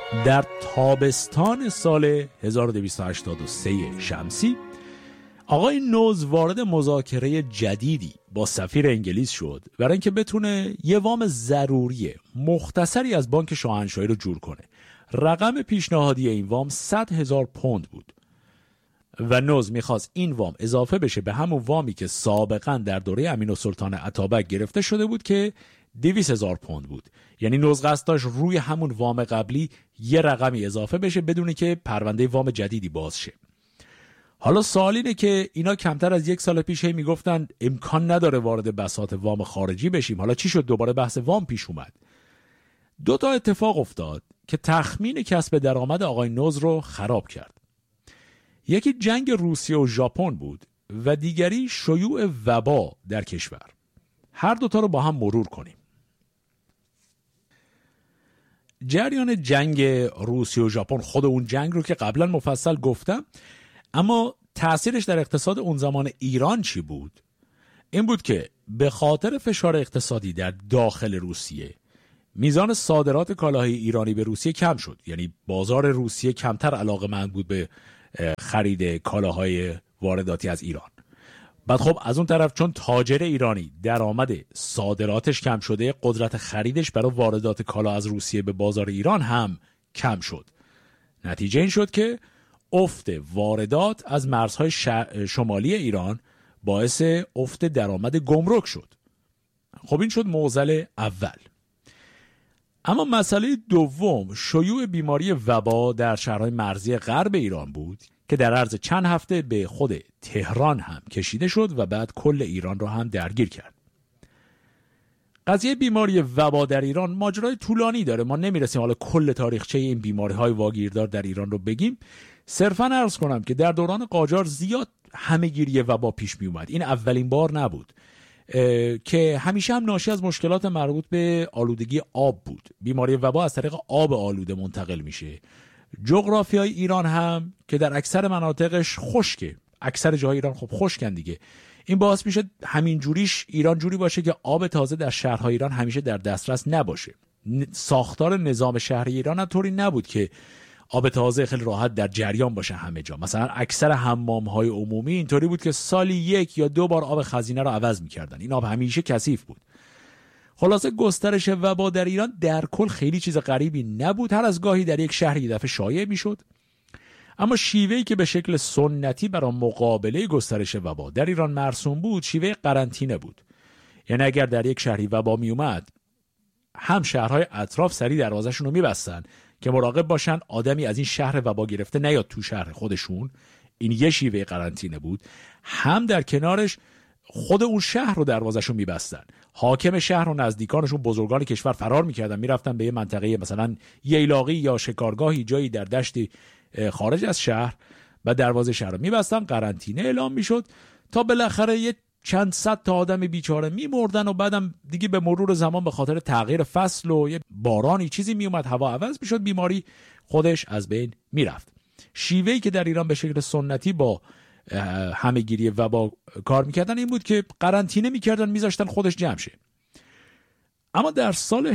در تابستان سال 1283 شمسی آقای نوز وارد مذاکره جدیدی با سفیر انگلیس شد برای اینکه بتونه یه وام ضروری مختصری از بانک شاهنشاهی رو جور کنه. رقم پیشنهادی این وام 100,000 پوند بود و نوز میخواست این وام اضافه بشه به همون وامی که سابقا در دوره امین‌السلطان اتابک گرفته شده بود که 200,000 پوند بود. یعنی نوز قصد داشت روی همون وام قبلی یه رقمی اضافه بشه بدون که پرونده وام جدیدی باز شه. حالا سوال اینه که اینا کمتر از 1 سال پیش میگفتن امکان نداره وارد بساط وام خارجی بشیم. حالا چی شد دوباره بحث وام پیش اومد؟ 2 تا اتفاق افتاد که تخمین کسب درآمد آقای نوز رو خراب کرد. یکی جنگ روسیه و ژاپن بود و دیگری شیوع وبا در کشور. هر 2 تا رو با هم مرور کنیم. جریان جنگ روسیه و ژاپن، خود اون جنگ رو که قبلا مفصل گفتم، اما تأثیرش در اقتصاد اون زمان ایران چی بود؟ این بود که به خاطر فشار اقتصادی در داخل روسیه میزان صادرات کالاهای ایرانی به روسیه کم شد. یعنی بازار روسیه کمتر علاقه‌مند بود به خرید کالاهای وارداتی از ایران. بعد خب از اون طرف چون تاجر ایرانی درآمد صادراتش کم شده، قدرت خریدش برای واردات کالا از روسیه به بازار ایران هم کم شد. نتیجه این شد که افت واردات از مرزهای شمالی ایران باعث افت درآمد گمرک شد. خب این شد معضل اول. اما مسئله دوم شیوع بیماری وبا در شهرهای مرزی غرب ایران بود که در عرض چند هفته به خود تهران هم کشیده شد و بعد کل ایران رو هم درگیر کرد. قضیه بیماری وبا در ایران ماجرای طولانی داره. ما نمیرسیم حالا کل تاریخچه این بیماری‌های واگیردار در ایران رو بگیم. صرفاً عرض کنم که در دوران قاجار زیاد همه‌گیری وبا پیش می اومد. این اولین بار نبود که همیشه هم ناشی از مشکلات مربوط به آلودگی آب بود. بیماری وبا از طریق آب آلوده منتقل میشه. جغرافیای ایران هم که در اکثر مناطقش خشکه، اکثر جاهای ایران خب خشکن دیگه، این باعث میشه همین جوریش ایران جوری باشه که آب تازه در شهرهای ایران همیشه در دسترس نباشه. ساختار نظام شهری ایران هم طوری نبود که آب تازه خیلی راحت در جریان باشه همه جا. مثلا اکثر حمام‌های عمومی اینطوری بود که سالی 1 یا 2 بار آب خزینه رو عوض می‌کردن. این آب همیشه کثیف بود. خلاصه گسترش وبا در ایران در کل خیلی چیز غریبی نبود. هر از گاهی در یک شهر یه دفعه شایع می‌شد. اما شیوهی که به شکل سنتی برای مقابله گسترش وبا در ایران مرسوم بود، شیوه قرنطینه بود. یعنی اگر در یک شهری وبا میومد، هم شهرهای اطراف سریع دروازه‌شون رو می‌بستن که مراقب باشن آدمی از این شهر وبا گرفته نیاد تو شهر خودشون. این یه شیوه قرنطینه بود. هم در کنارش خود اون شهر رو دروازه‌شو می‌بستن. حاکم شهر و نزدیکانشون، بزرگان کشور فرار می‌کردن، می‌رفتن به یه منطقه مثلا ییلاقی یا شکارگاهی، جایی در دشتی خارج از شهر، و دروازه شهر رو می‌بستن. قرنطینه اعلام می‌شد تا بالاخره یه چند صد تا آدم بیچاره می‌مردن و بعدم دیگه به مرور زمان به خاطر تغییر فصل و یه بارانی چیزی میومد، هوا عوض می‌شد، بیماری خودش از بین میرفت. شیوهی که در ایران به شکل سنتی با همه‌گیری وبا کار می‌کردن این بود که قرنطینه می‌کردن، می‌ذاشتن خودش جمع شه. اما در سال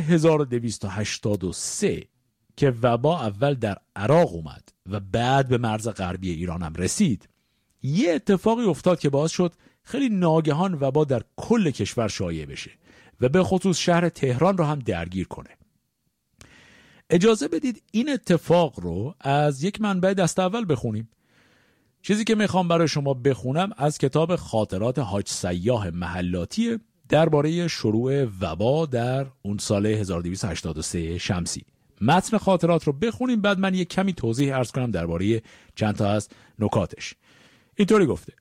1283 که وبا اول در عراق اومد و بعد به مرز غربی ایران هم رسید، یه اتفاقی افتاد که باعث شد خیلی ناگهان وبا در کل کشور شایع بشه و به خصوص شهر تهران رو هم درگیر کنه. اجازه بدید این اتفاق رو از یک منبع دست اول بخونیم. چیزی که میخوام برای شما بخونم از کتاب خاطرات حاج سیاح محلاتی درباره شروع وبا در اون سال 1283 شمسی. متن خاطرات رو بخونیم، بعد من یک کمی توضیح عرض کنم درباره چند تا از نکاتش. اینطوری گفته: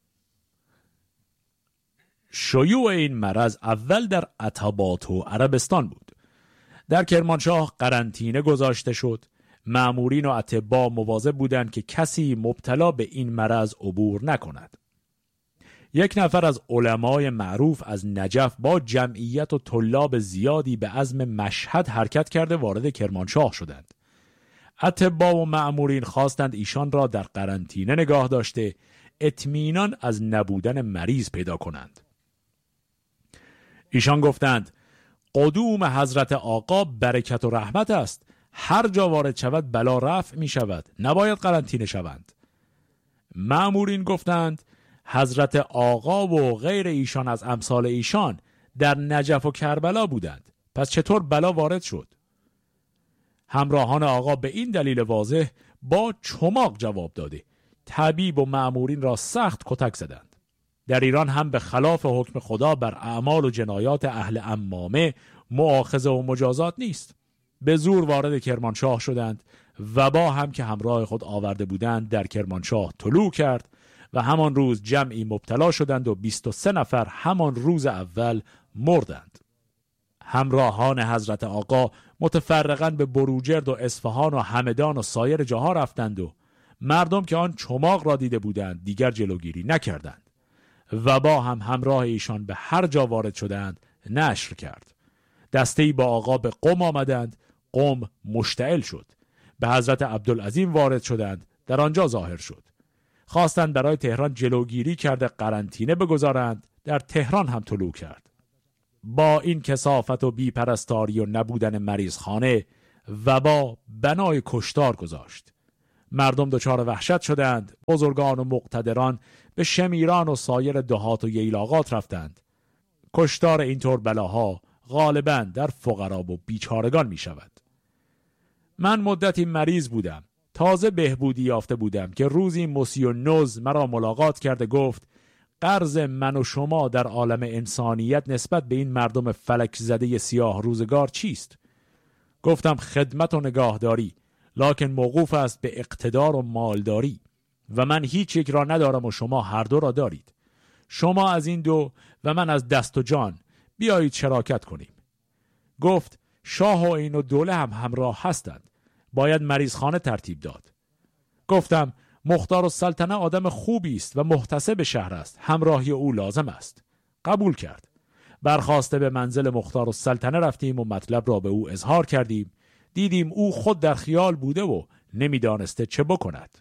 شیوع این مرض اول در عتبات و عربستان بود. در کرمانشاه قرنطینه گذاشته شد. مأمورین و اطباء مواظب بودند که کسی مبتلا به این مرض عبور نکند. یک نفر از علمای معروف از نجف با جمعیت و طلاب زیادی به عزم مشهد حرکت کرده وارد کرمانشاه شدند. اطباء و مأمورین خواستند ایشان را در قرنطینه نگاه داشته اطمینان از نبودن مریض پیدا کنند. ایشان گفتند: قدوم حضرت آقا برکت و رحمت است. هر جا وارد شود بلا رفع می شود، نباید قرنطینه شوند. مأمورین گفتند حضرت آقا و غیر ایشان از امثال ایشان در نجف و کربلا بودند، پس چطور بلا وارد شد؟ همراهان آقا به این دلیل واضح با چماق جواب داده طبیب و مأمورین را سخت کتک زدند. در ایران هم به خلاف حکم خدا بر اعمال و جنایات اهل عمامه مؤاخذه و مجازات نیست. به زور وارد کرمانشاه شدند. وبا هم که همراه خود آورده بودند در کرمانشاه طلوع کرد و همان روز جمعی مبتلا شدند و 23 نفر همان روز اول مردند. همراهان حضرت آقا متفرقاً به بروجرد و اصفهان و همدان و سایر جاها رفتند و مردم که آن چماق را دیده بودند دیگر جلوگیری نکردند. وبا هم همراه ایشان به هر جا وارد شدند نشر کرد. دسته‌ای با آقا به قم آمدند، قم مشتعل شد. به حضرت عبدالعظیم وارد شدند، در آنجا ظاهر شد. خواستند برای تهران جلوگیری کرده قرنطینه بگذارند، در تهران هم طلوع کرد. با این کثافت و بیپرستاری و نبودن مریض خانه وبا بنای کشتار گذاشت. مردم دچار وحشت شدند. بزرگان و مقتدران به شمیران و سایر دهات و ییلاقات رفتند. کشتار اینطور بلاها غالباً در فقرا و بیچارگان می شود. من مدتی مریض بودم. تازه بهبودی یافته بودم که روزی موسیو نوز مرا ملاقات کرده گفت قرض من و شما در عالم انسانیت نسبت به این مردم فلک زده سیاه روزگار چیست؟ گفتم خدمت و نگاهداری، لکن موقوف است به اقتدار و مالداری و من هیچ یک را ندارم و شما هر دو را دارید. شما از این دو و من از دست و جان، بیایید شراکت کنیم. گفت شاه و این و دوله هم همراه هستند، باید مریضخانه ترتیب داد. گفتم مختار السلطنه آدم خوبی است و محتسب شهر است، همراهی او لازم است. قبول کرد. برخاسته به منزل مختار السلطنه رفتیم و مطلب را به او اظهار کردیم. دیدیم او خود در خیال بوده و نمیدانسته چه بکند.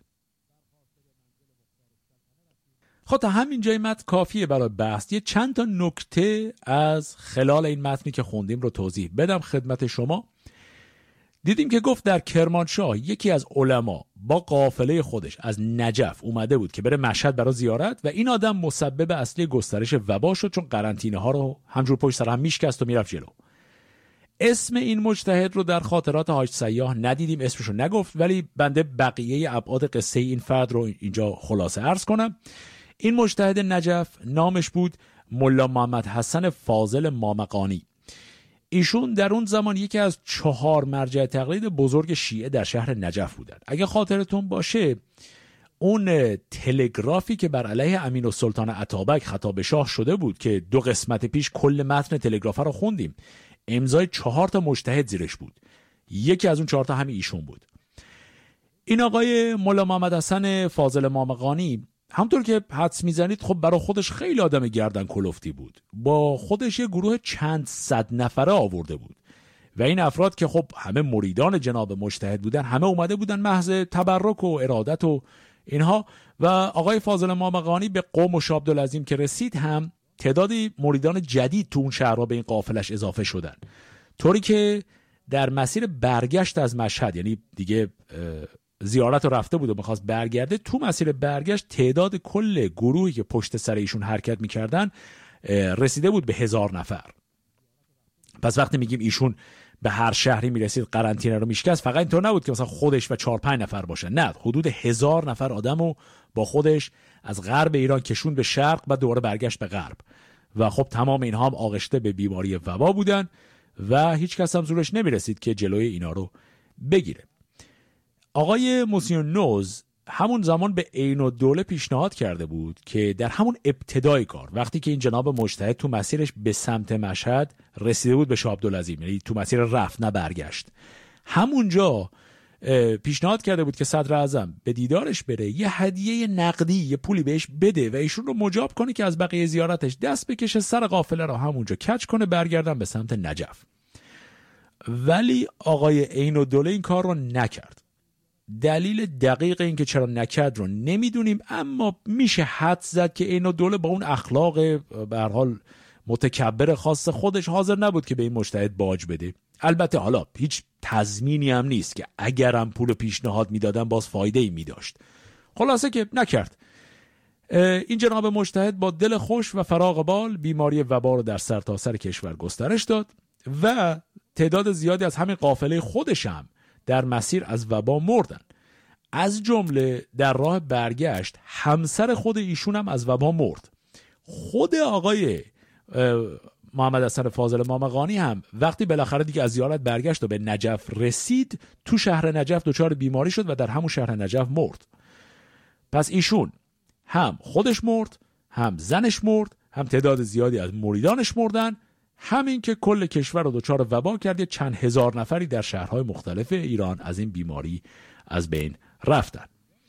خب تا همین جای متن کافیه برای بحث. یه چند تا نکته از خلال این متنی که خوندیم رو توضیح بدم خدمت شما. دیدیم که گفت در کرمانشاه یکی از علما با قافله خودش از نجف اومده بود که بره مشهد برای زیارت و این آدم مسبب اصلی گسترش وبا شد، چون قرنطینه ها رو همجور پشت سر هم میشکست و میرفت جلو. اسم این مجتهد رو در خاطرات حاج سیاح ندیدیم، اسمشو نگفت، ولی بنده بقیه ابعاد قصه این فرد رو اینجا خلاصه عرض کنم. این مجتهد نجف نامش بود ملا محمد حسن فاضل مامقانی. ایشون در اون زمان یکی از 4 مرجع تقلید بزرگ شیعه در شهر نجف بودن. اگه خاطرتون باشه اون تلگرافی که بر علیه امین السلطان اتابک خطاب شاه شده بود که 2 قسمت پیش کل متن تلگراف رو خوندیم، امضای 4 تا مجتهد زیرش بود. یکی از اون 4 تا همین ایشون بود. این آقای ملا محمد حسن فاضل مامقانی همونطور که حدس میزنید خب برای خودش خیلی آدم گردن کلفتی بود. با خودش یه گروه چند صد نفره آورده بود و این افراد که خب همه مریدان جناب مجتهد بودن، همه اومده بودن محض تبرک و ارادت و اینها. و آقای فاضل مامقانی به قم و شاه عبدالعظیم که رسید هم تعدادی مریدان جدید تو اون شهرها به این قافلش اضافه شدن، طوری که در مسیر برگشت از مشهد، یعنی دیگه زیارت رو رفته بود و می‌خواست برگرده، تو مسیر برگشت تعداد کل گروهی که پشت سر ایشون حرکت می‌کردن رسیده بود به 1000 نفر. پس وقتی میگیم ایشون به هر شهری میرسید قرنطینه رو میشکست، فقط اینطور نبود که مثلا خودش و 4-5 نفر باشن، نه، حدود 1000 نفر آدمو با خودش از غرب ایران کشون به شرق و دوباره برگشت به غرب. و خب تمام اینها هم آغشته به بیماری وبا بودن و هیچ کس هم زورش نمیرسید که جلوی اینا رو بگیره. آقای موسیو نوز همون زمان به عین الدوله پیشنهاد کرده بود که در همون ابتدای کار، وقتی که این جناب مجتهد تو مسیرش به سمت مشهد رسیده بود به شاه عبدالعظیم، یعنی تو مسیر رفت نه برگشت، همونجا پیشنهاد کرده بود که صدر اعظم به دیدارش بره، یه هدیه نقدی، یه پولی بهش بده و ایشون رو مجاب کنه که از بقیه زیارتش دست بکشه، سر قافله رو همونجا کج کنه، برگردن به سمت نجف. ولی آقای عین الدوله این کار رو نکرد. دلیل دقیق این که چرا نکرد رو نمیدونیم، اما میشه حدس زد که عین الدوله با اون اخلاق به هر حال متکبر خاص خودش حاضر نبود که به این مجتهد باج بده. البته حالا هیچ تضمینی هم نیست که اگرم پول پیشنهاد میدادن باز فایده ای می داشت. خلاصه که نکرد. این جناب مجتهد با دل خوش و فراغ بال بیماری وبا رو در سرتاسر کشور گسترش داد و تعداد زیادی از همین قافله خودش هم در مسیر از وبا مردن. از جمله در راه برگشت همسر خود ایشون هم از وبا مرد. خود آقای محمد حسن فاضل مامقانی هم وقتی بالاخره دیگه از زیارت برگشت و به نجف رسید، تو شهر نجف دچار بیماری شد و در همون شهر نجف مرد. پس ایشون هم خودش مرد، هم زنش مرد، هم تعداد زیادی از مریدانش مردن، همین که کل کشور رو دچار وبا کرد. چند هزار نفری در شهرهای مختلف ایران از این بیماری از بین رفتن.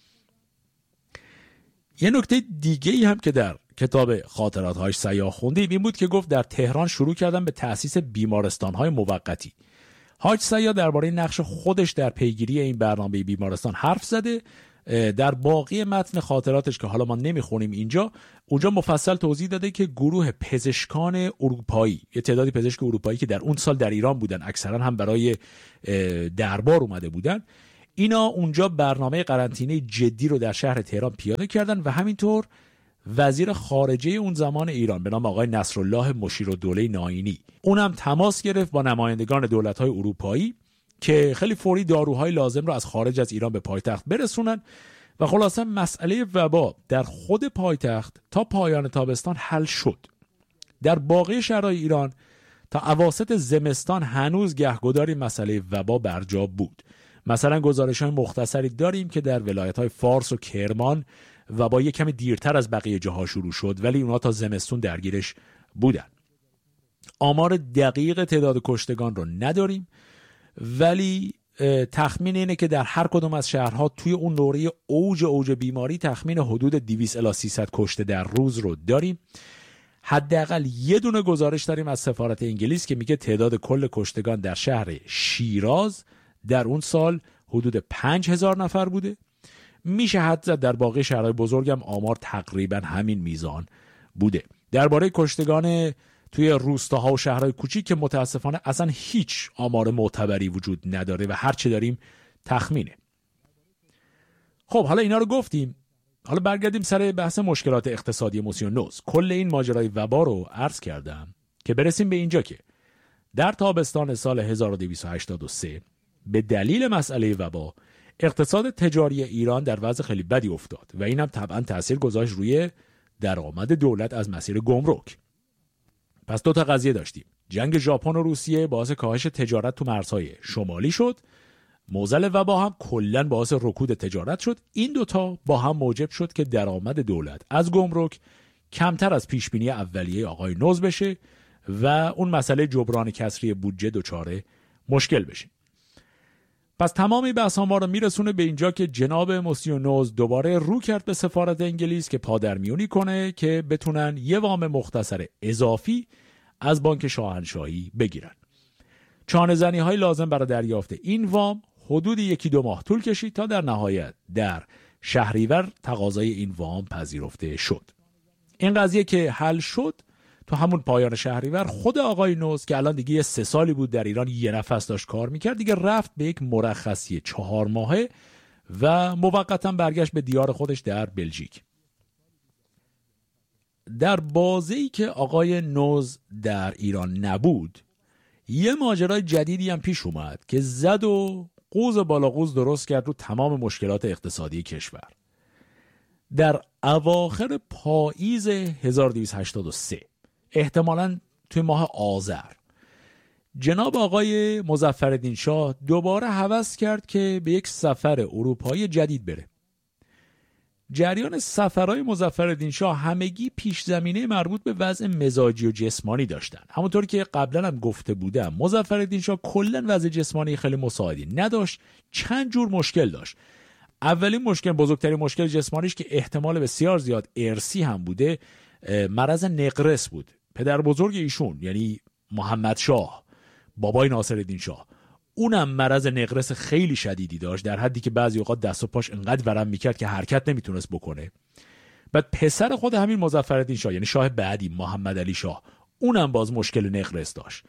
یه نکته دیگه ای هم که در کتاب خاطرات‌هاش سیاه خوندیم این بود که گفت در تهران شروع کردن به تأسیس بیمارستان‌های موقتی. حاج سیاه درباره نقش خودش در پیگیری این برنامه بیمارستان حرف زده. در باقی متن خاطراتش که حالا ما نمیخونیم اینجا، اونجا مفصل توضیح داده که گروه پزشکان اروپایی، یه تعدادی پزشک اروپایی که در اون سال در ایران بودن، اکثرا هم برای دربار اومده بودن، اینا اونجا برنامه قرنطینه جدی رو در شهر تهران پیاده کردن و همینطور وزیر خارجه اون زمان ایران به نام آقای نصرالله مشیرالدوله ناینی اونم تماس گرفت با نمایندگان دولت‌های اروپایی که خیلی فوری داروهای لازم رو از خارج از ایران به پایتخت برسونن و خلاصه مسئله وبا در خود پایتخت تا پایان تابستان حل شد. در باقی شهرهای ایران تا اواسط زمستان هنوز گهگداری مسئله وبا برجا بود. مثلا گزارش‌های مختصری داریم که در ولایت‌های فارس و کرمان وبا یک کمی دیرتر از بقیه جاها شروع شد، ولی اونا تا زمستون درگیرش بودن. آمار دقیق تعداد کشتگان رو نداریم، ولی تخمین اینه که در هر کدوم از شهرها توی اون دوره اوج بیماری تخمین حدود 200 الی 300 کشته در روز رو داریم. حداقل یه دونه گزارش داریم از سفارت انگلیس که میگه تعداد کل کشتگان در شهر شیراز در اون سال حدود 5000 نفر بوده. میشه حد زد در باقی شهرهای بزرگ هم آمار تقریبا همین میزان بوده. درباره کشتگان توی روستاها و شهرهای کوچیک که متاسفانه اصلا هیچ آمار معتبری وجود نداره و هر چه داریم تخمینه. خب حالا اینا رو گفتیم، حالا برگردیم سر بحث مشکلات اقتصادی موسیو نوز. کل این ماجرای وبا رو عرض کردم که برسیم به اینجا که در تابستان سال 1283 به دلیل مسئله وبا اقتصاد تجاری ایران در وضع خیلی بدی افتاد و این هم طبعا تأثیر گذاشت روی درآمد دولت از مسیر گمرک. پس دو تا قضیه داشتیم. جنگ ژاپن و روسیه باعث کاهش تجارت تو مرزهای شمالی شد. معضل وبا هم کلاً باعث رکود تجارت شد. این دوتا با هم موجب شد که درآمد دولت از گمرک کمتر از پیشبینی اولیه آقای نوز بشه و اون مسئله جبران کسری بودجه دچار مشکل بشه. پس تمامی بحث ما رو میرسونه به اینجا که جناب موسیو نوز دوباره رو کرد به سفارت انگلیس که پادرمیونی کنه که بتونن یه وام مختصر اضافی از بانک شاهنشاهی بگیرن. چانه‌زنی های لازم برای دریافت این وام حدود 1-2 ماه طول کشید تا در نهایت در شهریور تقاضای این وام پذیرفته شد. این قضیه که حل شد، تو همون پایان شهریور خود آقای نوز که الان دیگه 3 سالی بود در ایران یه نفس داشت کار میکرد، دیگه رفت به یک مرخصی 4 ماهه و موقتا برگشت به دیار خودش در بلژیک. در بازه‌ای که آقای نوز در ایران نبود، یه ماجرای جدیدی هم پیش اومد که زد و قوز بالا قوز درست کرد رو تمام مشکلات اقتصادی کشور. در اواخر پاییز 1283 احتمالاً توی ماه آذر جناب آقای مظفرالدین شاه دوباره هوس کرد که به یک سفر اروپایی جدید بره. جریان سفرهای مظفرالدین شاه همگی پیش زمینه مربوط به وضع مزاجی و جسمانی داشتن. همونطور که قبلا هم گفته بودم مظفرالدین شاه کلا وضع جسمانی خیلی مساعدی نداشت، چند جور مشکل داشت. اولین مشکل، بزرگترین مشکل جسمانیش که احتمال بسیار زیاد ارثی هم بوده، مرض نقرس بود. پدر بزرگ ایشون یعنی محمد شاه، بابای ناصرالدین شاه، اونم مرض نقرس خیلی شدیدی داشت، در حدی که بعضی اوقات دست و پاش انقدر ورم میکرد که حرکت نمیتونست بکنه. بعد پسر خود همین مظفرالدین شاه یعنی شاه بعدی محمد علی شاه، اونم باز مشکل نقرس داشت.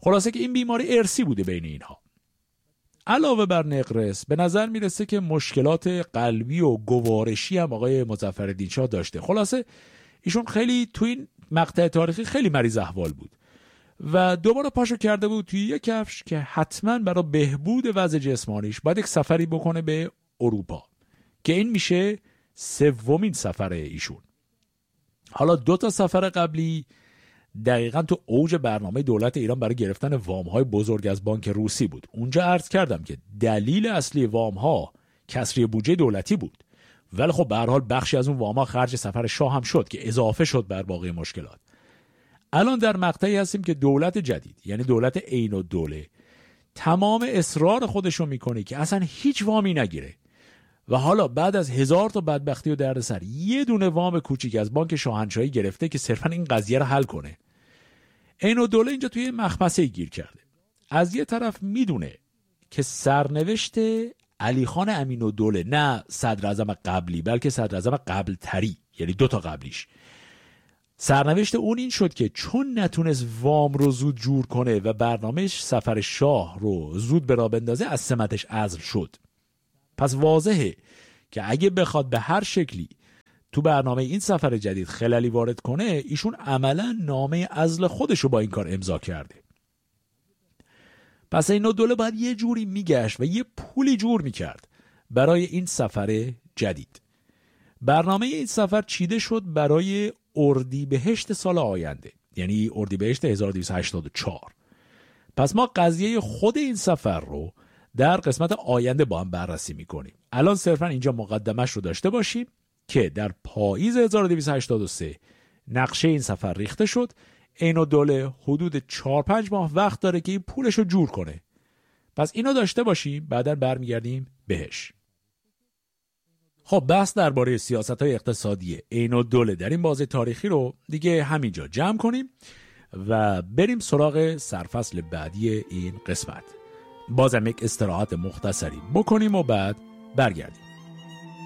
خلاصه که این بیماری ارثی بوده بین اینها. علاوه بر نقرس به نظر میرسه که مشکلات قلبی و گوارشی هم آقای مظفرالدین شاه داشته. خلاصه ایشون خیلی تو این مقطع تاریخی خیلی مریض احوال بود و دوباره پاشو کرده بود توی یک کفش که حتما برای بهبود وضع جسمانیش باید یک سفری بکنه به اروپا که این میشه سومین سفر ایشون. حالا 2 سفر قبلی دقیقاً تو اوج برنامه دولت ایران برای گرفتن وام‌های بزرگ از بانک روسی بود. اونجا عرض کردم که دلیل اصلی وام‌ها کسری بودجه دولتی بود، ولی خب به هر حال بخشی از اون وام‌ها خرج سفر شاه هم شد که اضافه شد بر باقی مشکلات. الان در مقطعی هستیم که دولت جدید یعنی دولت عین الدوله تمام اصرار خودشو میکنه که اصلا هیچ وامی نگیره و حالا بعد از 1000 تا بدبختی و دردسر یه دونه وام کوچیک از بانک شاهنشاهی گرفته که صرفا این قضیه رو حل کنه. عین الدوله اینجا توی مخمسه گیر کرده. از یه طرف میدونه که سرنوشت علی خان امین الدوله، نه صدر اعظم قبلی بلکه صدر اعظم قبل تری، یعنی 2 تا قبلیش، سرنوشت اون این شد که چون نتونست وام رو زود جور کنه و برنامهش سفر شاه رو زود به راه بندازه از سمتش عزل شد. پس واضحه که اگه بخواد به هر شکلی تو برنامه این سفر جدید خللی وارد کنه، ایشون عملا نامه عزل خودشو با این کار امضا کرده. پس این دوله باید یه جوری میگشت و یه پولی جور میکرد برای این سفر جدید. برنامه این سفر چیده شد برای اردیبهشت سال آینده، یعنی اردیبهشت 1284. پس ما قضیه خود این سفر رو در قسمت آینده با هم بررسی میکنیم. الان صرفا اینجا مقدمش رو داشته باشیم که در پاییز 1283 نقشه این سفر ریخته شد. عین الدوله حدود 4-5 ماه وقت داره که این پولش رو جور کنه. پس اینو داشته باشیم، بعداً برمیگردیم بهش. خب بحث درباره سیاست‌های اقتصادی عین الدوله در این بازه تاریخی رو دیگه همینجا جمع کنیم و بریم سراغ سرفصل بعدی این قسمت. بازم یک استراحت مختصری بکنیم و بعد برگردیم.